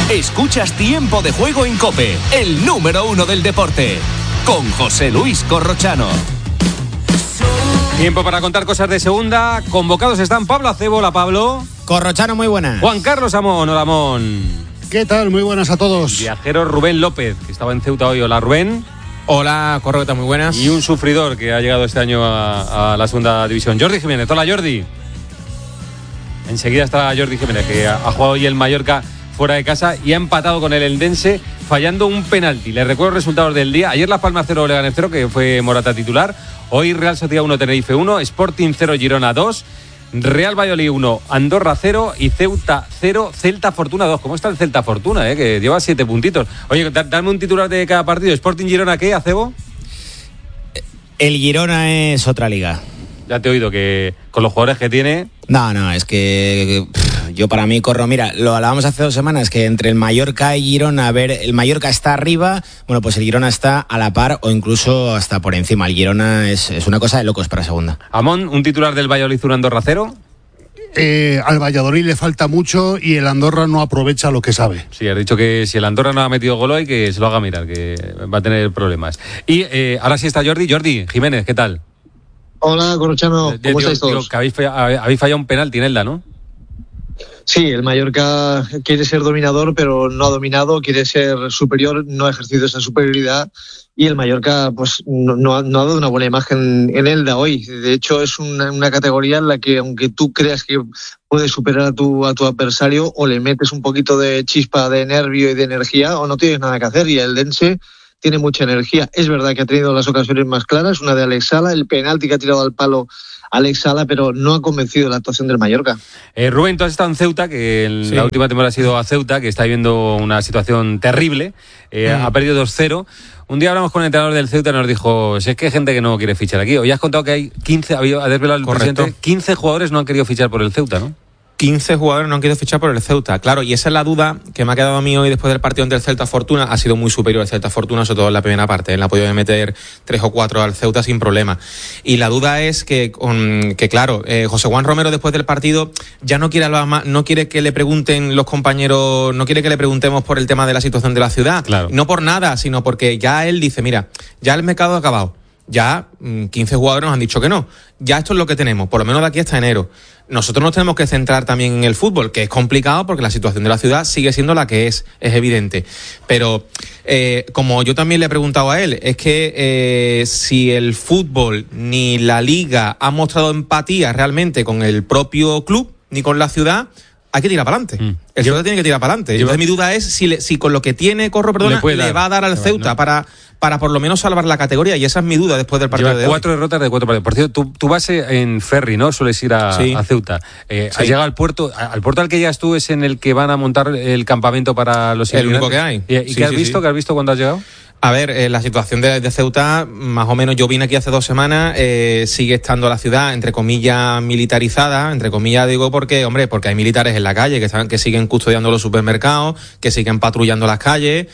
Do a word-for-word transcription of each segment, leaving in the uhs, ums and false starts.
Escuchas Tiempo de Juego en COPE, el número uno del deporte, con José Luis Corrochano. Tiempo para contar cosas de segunda. Convocados están Pablo Acebo. Hola, Pablo. Corrochano, muy buenas. Juan Carlos Amón. Hola, Amón. ¿Qué tal? Muy buenas a todos. Viajero Rubén López, que estaba en Ceuta hoy. Hola, Rubén. Hola, Corrota, muy buenas. Y un sufridor que ha llegado este año a, a la segunda división, Jordi Jiménez. Hola, Jordi. Enseguida está Jordi Jiménez, que ha, ha jugado hoy el Mallorca fuera de casa y ha empatado con el Eldense fallando un penalti. Les recuerdo los resultados del día. Ayer Las Palmas cero, Leganés cero, que fue Morata titular. Hoy Real Sociedad uno, Tenerife uno, Sporting cero, Girona dos, Real Valladolid uno, Andorra cero y Ceuta cero, Celta Fortuna dos. ¿Cómo está el Celta Fortuna, eh? Que lleva siete puntitos? Oye, dame un titular de cada partido. Sporting Girona, ¿qué, Acebo? El Girona es otra liga. Ya te he oído que con los jugadores que tiene... No, no, es que pff, yo para mí corro, mira, lo hablábamos hace dos semanas, que entre el Mallorca y Girona, a ver, el Mallorca está arriba, bueno, pues el Girona está a la par o incluso hasta por encima. El Girona es, es una cosa de locos para segunda. Amón, un titular del Valladolid, un Andorra cero. Eh, al Valladolid le falta mucho y el Andorra no aprovecha lo que sabe. Sí, has dicho que si el Andorra no ha metido gol hoy, que se lo haga mirar, que va a tener problemas. Y eh, ahora sí está Jordi. Jordi Jiménez, ¿qué tal? Hola, Corrochano, ¿cómo digo, estáis todos? Digo, que habéis, fallado, habéis fallado un penalti en Elda, ¿no? Sí, el Mallorca quiere ser dominador, pero no ha dominado, quiere ser superior, no ha ejercido esa superioridad, y el Mallorca pues no, no, ha, no ha dado una buena imagen en Elda hoy. De hecho, es una, una categoría en la que, aunque tú creas que puedes superar a tu, a tu adversario, o le metes un poquito de chispa de nervio y de energía, o no tienes nada que hacer, y el Eldense tiene mucha energía. Es verdad que ha tenido las ocasiones más claras, una de Alex Sala, el penalti que ha tirado al palo Alex Sala, pero no ha convencido la actuación del Mallorca. Eh, Rubén, tú has estado en Ceuta, que en sí. la última temporada ha sido a Ceuta, que está viviendo una situación terrible, eh, mm. ha perdido dos cero. Un día hablamos con el entrenador del Ceuta y nos dijo, si es que hay gente que no quiere fichar aquí. Hoy has contado que hay quince, ha desvelado el Correcto. presidente, quince jugadores no han querido fichar por el Ceuta, ¿no? quince jugadores no han querido fichar por el Ceuta, claro, y esa es la duda que me ha quedado a mí hoy después del partido ante el Celta Fortuna. Ha sido muy superior el Celta Fortuna, sobre todo en la primera parte, él ha podido meter tres o cuatro al Ceuta sin problema, y la duda es que, um, que claro, eh, José Juan Romero después del partido ya no quiere hablar más, no quiere que le pregunten los compañeros, no quiere que le preguntemos por el tema de la situación de la ciudad, claro. No por nada, sino porque ya él dice, mira, ya el mercado ha acabado, ya quince jugadores nos han dicho que no, ya esto es lo que tenemos, por lo menos de aquí hasta enero. Nosotros nos tenemos que centrar también en el fútbol, que es complicado porque la situación de la ciudad sigue siendo la que es, es evidente. Pero eh, como yo también le he preguntado a él, es que eh, si el fútbol ni la liga ha mostrado empatía realmente con el propio club ni con la ciudad, hay que tirar para adelante. Mm. El Ceuta tiene que tirar para adelante. Entonces mi duda es si, le, si con lo que tiene Corro, perdona, le, le va a dar al Ceuta no. para... para por lo menos salvar la categoría, y esa es mi duda después del partido. Lleva de cuatro hoy. derrotas de cuatro partidos. Por cierto, tú, tú vas en ferry, ¿no? Sueles ir a, sí. a Ceuta. Eh, sí. ¿Has llegado al puerto? ¿Al puerto al que llegas tú es en el que van a montar el campamento para los el único que hay? ¿Y, y sí, qué has sí, visto? Sí. ¿Qué has visto cuando has llegado? A ver, eh, la situación de, de Ceuta, más o menos, yo vine aquí hace dos semanas, eh, sigue estando la ciudad, entre comillas, militarizada, entre comillas digo porque, hombre, porque hay militares en la calle que, están, que siguen custodiando los supermercados, que siguen patrullando las calles.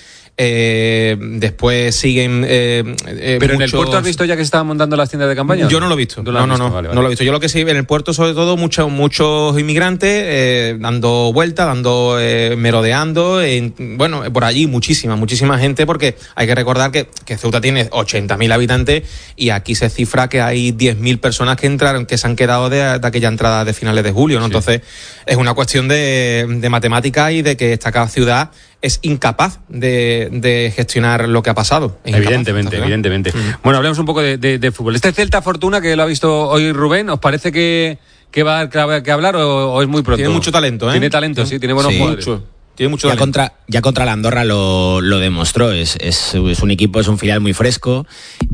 Eh, después siguen eh, eh, pero muchos... en el puerto has visto ya que se estaban montando las tiendas de campaña. Yo no lo he visto, no no, no, visto? no, vale, vale. no lo he visto. Yo lo que sí, en el puerto sobre todo muchos muchos inmigrantes eh, dando vueltas, dando eh, merodeando, eh, bueno, por allí muchísima, muchísima gente, porque hay que recordar que, que Ceuta tiene ochenta mil habitantes y aquí se cifra que hay diez mil personas que entraron, que se han quedado de, de aquella entrada de finales de julio, ¿no? Sí. Entonces es una cuestión de, de matemática y de que esta cada ciudad es incapaz de, de gestionar lo que ha pasado. Es evidentemente, incapaz, evidentemente. Uh-huh. Bueno, hablemos un poco de, de, de fútbol. Este Celta Fortuna, que lo ha visto hoy Rubén, ¿os parece que, que va a haber que hablar o, o es muy pronto? Tiene mucho talento, ¿eh? Tiene talento, sí, tiene buenos sí. jugadores. Mucho. Tiene mucho ya, contra, ya contra la Andorra lo, lo demostró. Es, es, es un equipo, es un filial muy fresco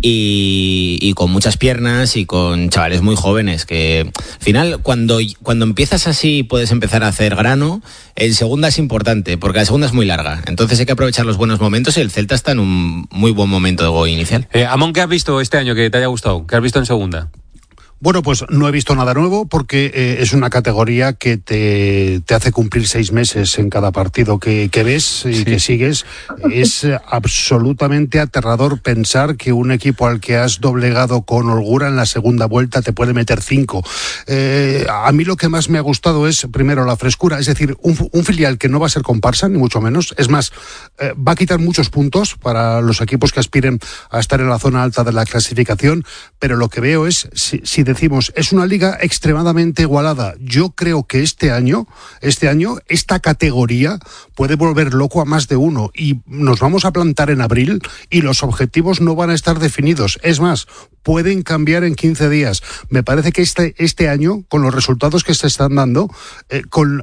y, y con muchas piernas y con chavales muy jóvenes que al final cuando, cuando empiezas así puedes empezar a hacer grano. En segunda es importante porque la segunda es muy larga, entonces hay que aprovechar los buenos momentos y el Celta está en un muy buen momento inicial. eh, Amón, ¿qué has visto este año que te haya gustado? ¿Qué has visto en segunda? Bueno, pues no he visto nada nuevo porque eh, es una categoría que te, te hace cumplir seis meses en cada partido que, que ves y sí. que sigues. Es absolutamente aterrador pensar que un equipo al que has doblegado con holgura en la segunda vuelta te puede meter cinco. Eh, a mí lo que más me ha gustado es, primero, la frescura. Es decir, un, un filial que no va a ser comparsa, ni mucho menos. Es más, eh, va a quitar muchos puntos para los equipos que aspiren a estar en la zona alta de la clasificación, pero lo que veo es, si, si decimos, es una liga extremadamente igualada. Yo creo que este año, este año, esta categoría puede volver loco a más de uno y nos vamos a plantar en abril y los objetivos no van a estar definidos. Es más, pueden cambiar en quince días. Me parece que este, este año, con los resultados que se están dando, eh, con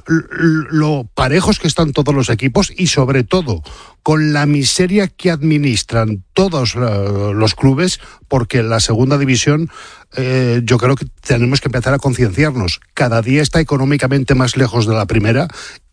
lo parejos que están todos los equipos y sobre todo con la miseria que administran todos uh, los clubes, porque la segunda división eh, yo creo que tenemos que empezar a concienciarnos. Cada día está económicamente más lejos de la primera.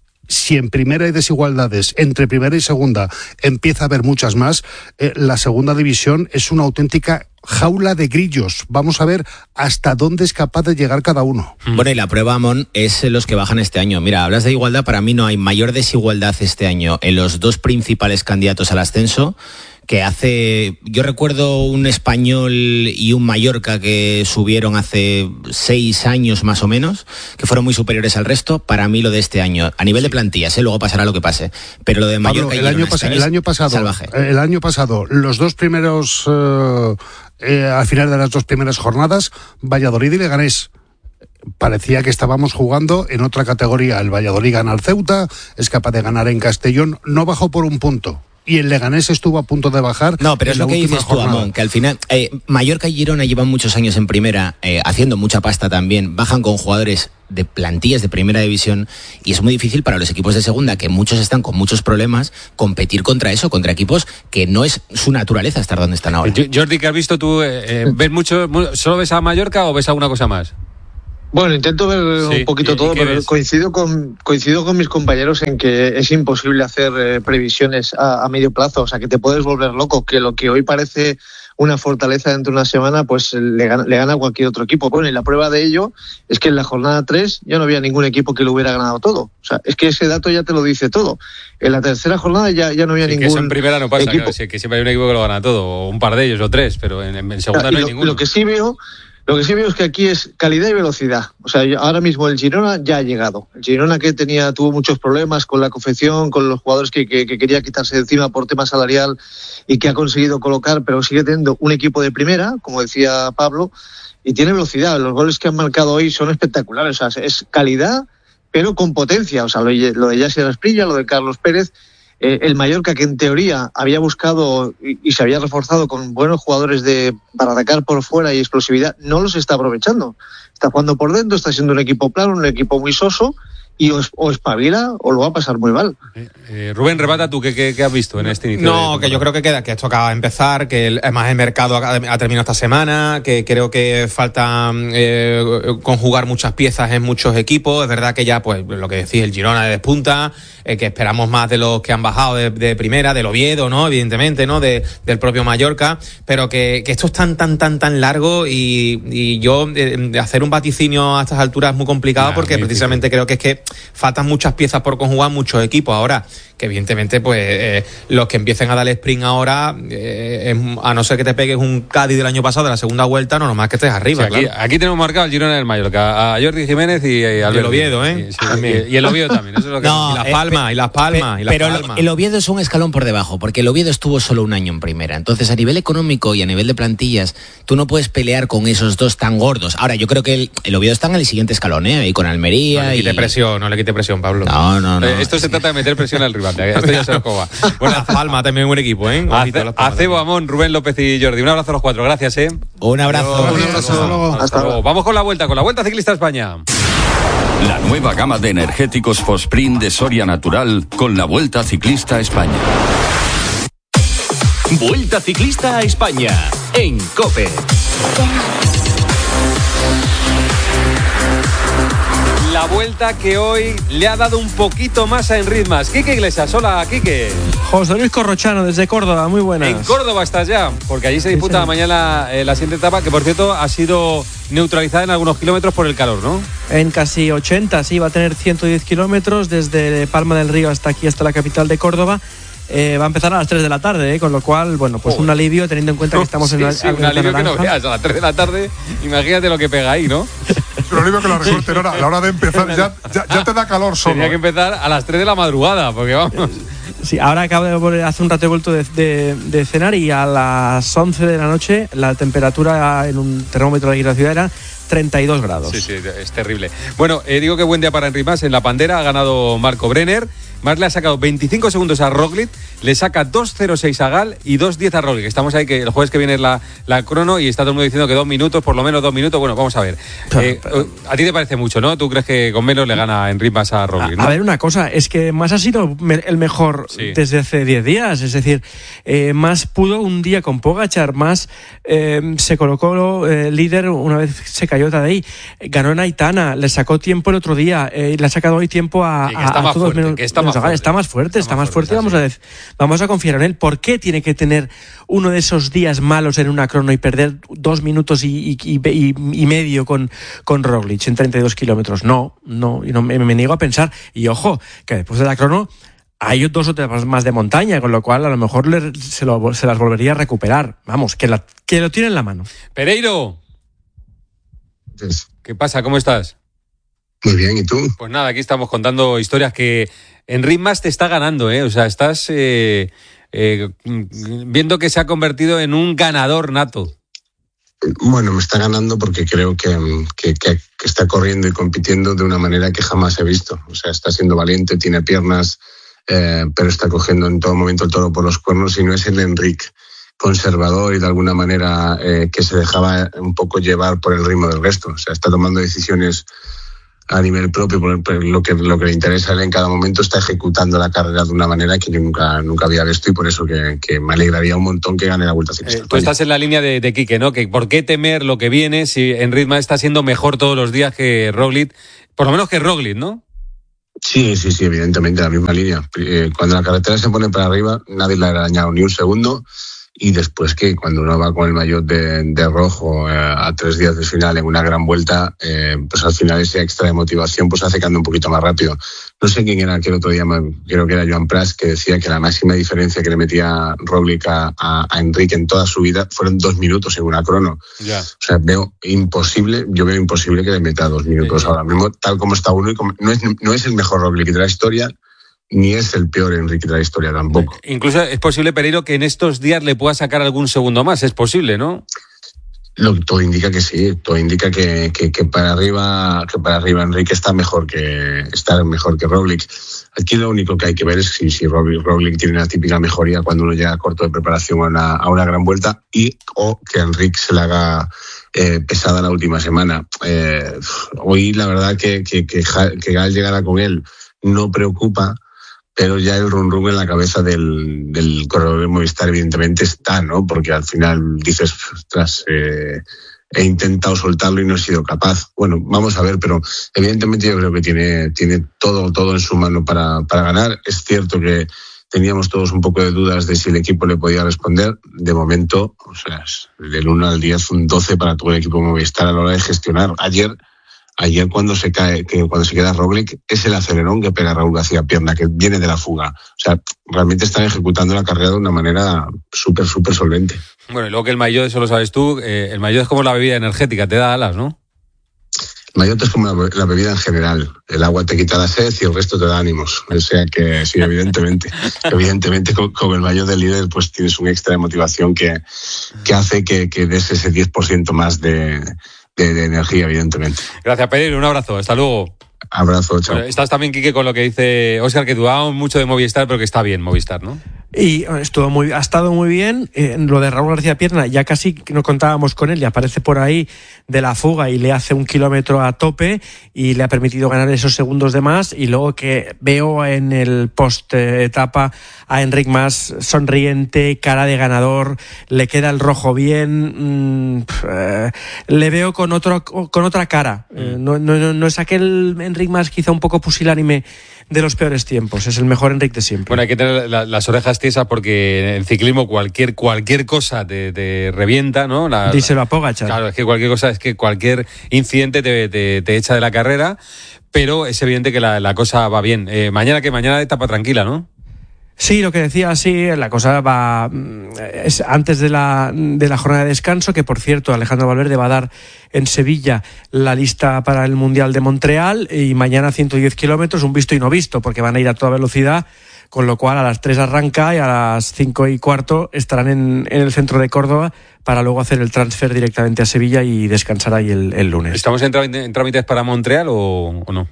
Si en primera hay desigualdades, entre primera y segunda empieza a haber muchas más, eh, la segunda división es una auténtica jaula de grillos. Vamos a ver hasta dónde es capaz de llegar cada uno. Bueno, y la prueba, Mon, es los que bajan este año. Mira, hablas de igualdad, para mí no hay mayor desigualdad este año en los dos principales candidatos al ascenso, que hace, yo recuerdo un Español y un Mallorca que subieron hace seis años más o menos, que fueron muy superiores al resto. Para mí lo de este año, a nivel de plantillas, ¿eh? Luego pasará lo que pase, pero lo de Mallorca Pablo, y el, año este pas- el año pasado, salvaje. El año pasado, los dos primeros, eh, eh, al final de las dos primeras jornadas, Valladolid y Leganés. Parecía que estábamos jugando en otra categoría. El Valladolid gana al Ceuta, es capaz de ganar en Castellón, no bajó por un punto. Y el Leganés estuvo a punto de bajar. No, pero es lo que dices tú, jornada. Amón, que al final eh, Mallorca y Girona llevan muchos años en primera, eh, haciendo mucha pasta también, bajan con jugadores de plantillas de primera división y es muy difícil para los equipos de segunda, que muchos están con muchos problemas, competir contra eso, contra equipos que no es su naturaleza estar donde están ahora. Jordi, ¿qué has visto tú? Eh, eh, ¿Ves mucho, ¿Solo ves a Mallorca o ves alguna cosa más? Bueno, intento ver sí, un poquito todo, pero ves? coincido con coincido con mis compañeros en que es imposible hacer eh, previsiones a, a medio plazo, o sea, que te puedes volver loco, que lo que hoy parece una fortaleza dentro de una semana, pues le gana, le gana a cualquier otro equipo. Bueno, y la prueba de ello es que en la jornada tres yo no había ningún equipo que lo hubiera ganado todo. O sea, es que ese dato ya te lo dice todo. En la tercera jornada ya, ya no había sí, ningún que eso en primera no pasa, equipo. Claro, sí, que siempre hay un equipo que lo gana todo, o un par de ellos, o tres, pero en, en segunda o sea, no hay lo, ninguno. Lo que sí veo... Lo que sí veo es que aquí es calidad y velocidad. O sea, ahora mismo el Girona ya ha llegado. El Girona, que tenía tuvo muchos problemas con la confección, con los jugadores que, que, que quería quitarse de encima por tema salarial y que ha conseguido colocar, pero sigue teniendo un equipo de primera, como decía Pablo, y tiene velocidad. Los goles que han marcado hoy son espectaculares. O sea, es calidad, pero con potencia. O sea, lo, lo de Yasser Asprilla, lo de Carlos Pérez. Eh, el Mallorca, que en teoría había buscado y, y se había reforzado con buenos jugadores de para atacar por fuera y explosividad, no los está aprovechando. Está jugando por dentro, está siendo un equipo plano, un equipo muy soso, y o, o espabila o lo va a pasar muy mal. Eh, eh, Rubén, rebata tú, ¿qué, qué, qué has visto en este inicio? No, que yo creo que queda, que esto acaba de empezar, que el, además el mercado ha, ha terminado esta semana, que creo que falta eh, conjugar muchas piezas en muchos equipos. Es verdad que ya, pues, lo que decís, el Girona de despunta, eh, que esperamos más de los que han bajado de, de primera, del Oviedo, ¿no? Evidentemente, ¿no? De, del propio Mallorca, pero que, que esto es tan, tan, tan, tan largo y, y yo eh, hacer un vaticinio a estas alturas es muy complicado nah, porque precisamente difícil. Creo que es que faltan muchas piezas por conjugar, muchos equipos ahora, que evidentemente pues eh, los que empiecen a darle sprint ahora, eh, es, a no ser que te pegues un Cádiz del año pasado de la segunda vuelta, no nomás que estés arriba. Sí, aquí, claro. aquí tenemos marcado el Girona del Mallorca, a Jordi Jiménez y, y al Oviedo, ¿eh? Y, sí, y, y el Oviedo también. Eso es lo que no, y Las Palmas, eh, y Las Palmas, y Las Pero Palmas. el Oviedo es un escalón por debajo, porque el Oviedo estuvo solo un año en primera. Entonces, a nivel económico y a nivel de plantillas, tú no puedes pelear con esos dos tan gordos. Ahora, yo creo que el, el Oviedo está en el siguiente escalón, ¿eh? Ahí con Almería. No le quite y... presión, no le quite presión, Pablo. No, no, no. Eh, esto se trata de meter presión al rival. Esto ya se lo coba. Bueno, Las Palmas también un equipo, ¿eh? Acebo, Amón, Rubén López y Jordi. Un abrazo a los cuatro. Gracias, ¿eh? Un abrazo. Un abrazo. Hasta luego. Hasta luego. Vamos con la vuelta, con la Vuelta Ciclista España. La nueva gama de energéticos Fosprint de Soria Natural con la Vuelta Ciclista a España. Vuelta Ciclista a España en COPE. La La vuelta que hoy le ha dado un poquito más a Enritmas. Quique Iglesias, hola Quique. José Luis Corrochano desde Córdoba, muy buenas. En Córdoba estás ya, porque allí se disputa sí, sí. mañana eh, la siguiente etapa, que por cierto ha sido neutralizada en algunos kilómetros por el calor, ¿no? En casi ochenta, sí, va a tener ciento diez kilómetros desde Palma del Río hasta aquí, hasta la capital de Córdoba. Eh, va a empezar a las tres de la tarde, eh, con lo cual, bueno, pues oh. un alivio teniendo en cuenta que estamos sí, en una, sí, un alivio que no veas a las tres de la tarde, imagínate lo que pega ahí, ¿no? Es un alivio que lo recorten ahora, a la hora de empezar ya, ya, ya te da calor solo. Tenía que empezar a las tres de la madrugada, porque vamos. Sí, ahora acabo de volver, hace un rato he vuelto de, de, de cenar y a las once de la noche la temperatura en un termómetro de aquí de la ciudad era treinta y dos grados. Sí, sí, es terrible. Bueno, eh, digo que buen día para Enritmas. En la Pandera ha ganado Marco Brenner. Más le ha sacado veinticinco segundos a Roglic, le saca dos cero seis a Gal y dos diez a Roglic. Estamos ahí, que el jueves que viene es la, la crono y está todo el mundo diciendo que dos minutos, por lo menos dos minutos. Bueno, vamos a ver. Eh, a ti te parece mucho, ¿no? ¿Tú crees que con menos le gana Enritmas a Roglic, ¿no? A ver, una cosa, es que Mas ha sido el mejor sí. desde hace diez días. Es decir, eh, Mas pudo un día con Pogačar, Mas eh, se colocó eh, líder una vez se cayó de ahí. Ganó en Aitana, le sacó tiempo el otro día, eh, le ha sacado hoy tiempo a, sí, que está, a, más a todos menos, que está, menos más fuerte. está más fuerte. Está, está más fuerte, fuerte vamos a, decir, vamos a confiar en él. ¿Por qué tiene que tener uno de esos días malos en una crono y perder dos minutos y, y, y, y medio con, con Roglic en treinta y dos kilómetros? No, no, y no me, me niego a pensar. Y ojo, que después de la crono hay dos o tres más de montaña, con lo cual a lo mejor le, se, lo, se las volvería a recuperar. Vamos, que, la, que lo tiene en la mano. Pereiro. Sí. ¿Qué pasa? ¿Cómo estás? Muy bien, ¿y tú? Pues nada, aquí estamos contando historias que Enritmas te está ganando, ¿eh? O sea, estás eh, eh, viendo que se ha convertido en un ganador nato. Bueno, me está ganando porque creo que, que, que está corriendo y compitiendo de una manera que jamás he visto. O sea, está siendo valiente, tiene piernas, eh, pero está cogiendo en todo momento el toro por los cuernos y no es el Enric conservador y de alguna manera eh, que se dejaba un poco llevar por el ritmo del resto. O sea, está tomando decisiones a nivel propio, por lo que, lo que le interesa a él en cada momento, está ejecutando la carrera de una manera que yo nunca, nunca había visto y por eso que, que me alegraría un montón que gane la Vuelta Ciclista. Eh, tú estás en la línea de, de Quique, ¿no? Que ¿por qué temer lo que viene si Enritmas está siendo mejor todos los días que Roglic? Por lo menos que Roglic, ¿no? Sí, sí, sí, evidentemente, la misma línea. Eh, cuando la carretera se pone para arriba, nadie le ha arañado ni un segundo. Y después que cuando uno va con el maillot de, de rojo eh, a tres días del final en una gran vuelta, eh, pues al final ese extra de motivación pues hace que ande un poquito más rápido. No sé quién era aquel otro día, creo que era Joan Pras, que decía que la máxima diferencia que le metía Roglic a, a, a Enric en toda su vida fueron dos minutos en una crono. Yeah. O sea, veo imposible, yo veo imposible que le meta dos minutos sí. ahora mismo, tal como está uno. Y como, no, es, no es el mejor Roglic de la historia, ni es el peor Enrique de la historia tampoco. Incluso es posible, Pereiro, que en estos días le pueda sacar algún segundo más. Es posible, ¿no? Lo, todo indica que sí. Todo indica que, que, que para arriba, que para arriba Enrique está mejor que está mejor que Roglic. Aquí lo único que hay que ver es si, si Roglic, Roglic tiene una típica mejoría cuando uno llega corto de preparación a una, a una gran vuelta y o que Enrique se le haga eh, pesada la última semana. Eh, hoy la verdad que que que, que Gal llegara con él no preocupa. Pero ya el run run en la cabeza del, del corredor de Movistar evidentemente está, ¿no? Porque al final dices, ostras, eh, he intentado soltarlo y no he sido capaz. Bueno, vamos a ver, pero evidentemente yo creo que tiene, tiene todo, todo en su mano para, para ganar. Es cierto que teníamos todos un poco de dudas de si el equipo le podía responder. De momento, o sea, del uno al diez, un doce para todo el equipo de Movistar a la hora de gestionar. Ayer... Ayer cuando se cae, que cuando se queda Roglic, es el acelerón que pega Raúl García Pierna, que viene de la fuga. O sea, realmente están ejecutando la carrera de una manera súper, súper solvente. Bueno, y luego que el maillot, eso lo sabes tú, eh, el maillot es como la bebida energética, te da alas, ¿no? El maillot es como la, la bebida en general. El agua te quita la sed y el resto te da ánimos. O sea que sí, evidentemente. evidentemente con, con el maillot del líder pues tienes un extra de motivación que, que hace que, que des ese diez por ciento más de... De, de energía, evidentemente. Gracias, Pereiro. Un abrazo. Hasta luego. Abrazo, chao. Bueno, estás también, Quique, con lo que dice Óscar, que dudamos mucho de Movistar, pero que está bien Movistar, ¿no? Y estuvo muy, ha estado muy bien. Eh, lo de Raúl García Pierna, ya casi no contábamos con él, y aparece por ahí de la fuga y le hace un kilómetro a tope y le ha permitido ganar esos segundos de más. Y luego que veo en el post etapa a Enric Mas sonriente, cara de ganador, le queda el rojo bien, mmm, eh, le veo con otro con otra cara. Eh, no, no, no es aquel Enric Mas quizá un poco pusilánime de los peores tiempos, es el mejor Enric de siempre. Bueno, hay que tener la, las orejas tiesas porque en ciclismo cualquier cualquier cosa te, te revienta, ¿no? La, Díselo a Pogačar. Claro, es que cualquier cosa, es que cualquier incidente te, te, te echa de la carrera, pero es evidente que la, la cosa va bien. Eh, mañana que mañana etapa tranquila, ¿no? Sí, lo que decía, sí, la cosa va es antes de la, de la jornada de descanso, que por cierto Alejandro Valverde va a dar en Sevilla la lista para el Mundial de Montreal, y mañana ciento diez kilómetros, un visto y no visto, porque van a ir a toda velocidad, con lo cual a las tres arranca y a las cinco y cuarto estarán en, en el centro de Córdoba para luego hacer el transfer directamente a Sevilla y descansar ahí el, el lunes. ¿Estamos en, en trámites para Montreal o, o no?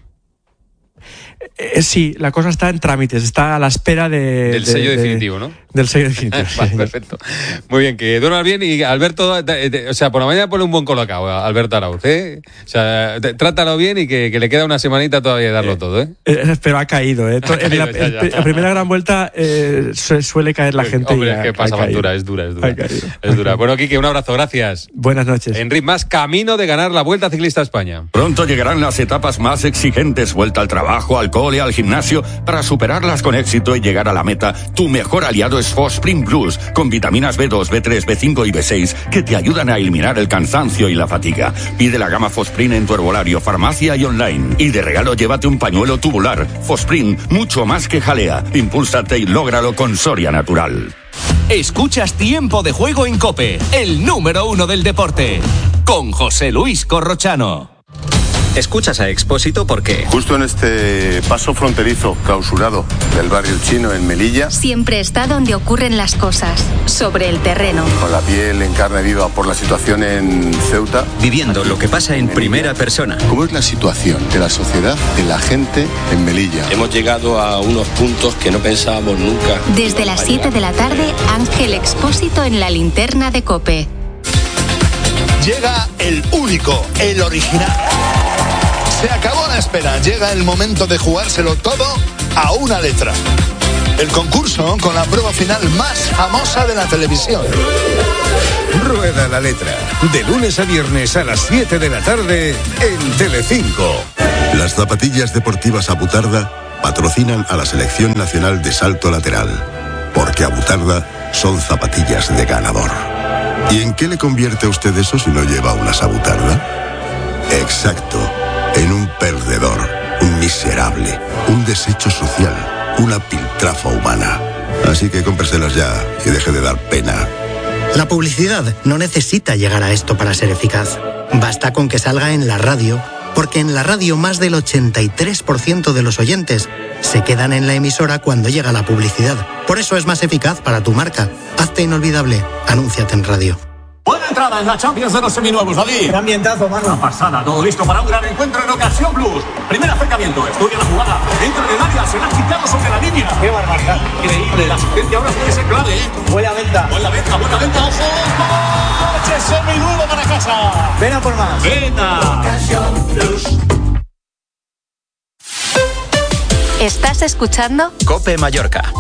Eh, sí, la cosa está en trámites, está a la espera de, del de, sello de, definitivo, ¿no? Del sello definitivo. Vale, sí. Perfecto. Muy bien, que duermas bien. Y Alberto, o sea, por la mañana pone un buen colocado a Alberto Arauz, ¿eh? O sea, trátalo bien y que, que le queda una semanita todavía de darlo eh, todo, ¿eh? eh pero ha caído, ¿eh? Ha caído, en la, ya, ya. En la primera gran vuelta eh, suele caer la gente. Hombre, y es que pasa factura, es dura, es dura. Es dura. Bueno, Quique, un abrazo, gracias. Buenas noches. Enric Mas, camino de ganar la Vuelta Ciclista a España. Pronto llegarán las etapas más exigentes, vuelta al trabajo, al cole, al gimnasio. Para superarlas con éxito y llegar a la meta, tu mejor aliado es Fosprint Plus, con vitaminas B dos, B tres, B cinco y B seis que te ayudan a eliminar el cansancio y la fatiga. Pide la gama Fosprint en tu herbolario, farmacia y online. Y de regalo llévate un pañuelo tubular. Fosprint, mucho más que jalea. Impúlsate y lógralo con Soria Natural. Escuchas Tiempo de Juego en COPE, el número uno del deporte, con José Luis Corrochano. Escuchas a Expósito porque justo en este paso fronterizo clausurado del barrio chino en Melilla siempre está donde ocurren las cosas, sobre el terreno, con la piel en carne viva por la situación en Ceuta, viviendo lo que pasa en primera persona. ¿Cómo es la situación de la sociedad, de la gente en Melilla? Hemos llegado a unos puntos que no pensábamos nunca. Desde las siete de la tarde, Ángel Expósito en la linterna de COPE. Llega el único, el original. Se acabó la espera, llega el momento de jugárselo todo a una letra. El concurso con la prueba final más famosa de la televisión. Rueda la letra, de lunes a viernes a las siete de la tarde en Telecinco. Las zapatillas deportivas Abutarda patrocinan a la Selección Nacional de Salto Lateral, porque Abutarda son zapatillas de ganador. ¿Y en qué le convierte a usted eso si no lleva unas Abutarda? Exacto. En un perdedor, un miserable, un desecho social, una piltrafa humana. Así que cómpreselas ya y deje de dar pena. La publicidad no necesita llegar a esto para ser eficaz. Basta con que salga en la radio, porque en la radio más del ochenta y tres por ciento de los oyentes se quedan en la emisora cuando llega la publicidad. Por eso es más eficaz para tu marca. Hazte inolvidable. Anúnciate en radio. Buena entrada en la Champions de los seminuevos, David. Qué ambientazo, mano. Una pasada, todo listo para un gran encuentro en Ocasión Plus. Primer acercamiento, estudia la jugada. Entra en el área, se la ha quitado sobre la línea. Qué barbaridad. Increíble, la asistencia ahora puede ser clave, ¿eh? Buena venta. Buena venta, buena venta, ojo. Coche seminuevo para casa. Ven a por más. Venta. Ocasión Plus. Estás escuchando COPE Mallorca.